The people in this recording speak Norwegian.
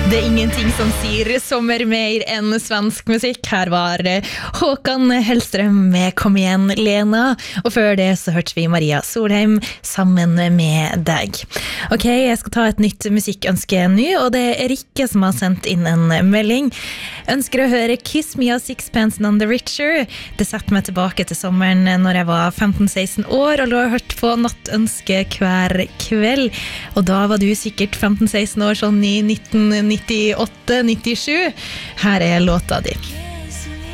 Det er ingenting som sier sommer mer enn svensk musikk. Her var Håkan Hellstrøm med Kom igjen, Lena. Og før det så hørte vi Maria Solheim sammen med deg. Ok, jeg skal ta et nytt musikkønske nå, og det er Rikke som har sendt inn en melding. Ønsker å høre Kiss Me av Sixpence None the Richer. Det setter meg tilbake til sommeren når jeg var 15-16 år, og lå og hørte på nattønske hver kveld. Og da var du sikkert 15-16 år, sånn i 1998-97. Her er låta di.